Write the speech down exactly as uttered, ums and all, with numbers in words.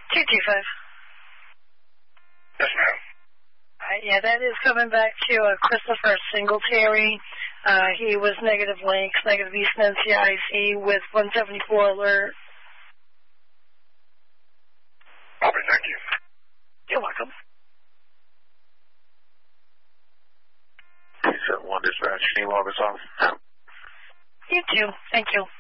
two two five. Yes, ma'am. Uh, yeah, that is coming back to uh, Christopher Singletary. Uh, he was negative links, negative Eastern N C I C with one seventy-four alert. Copy, thank you. You're welcome. One dispatch, any log us off? You too. Thank you.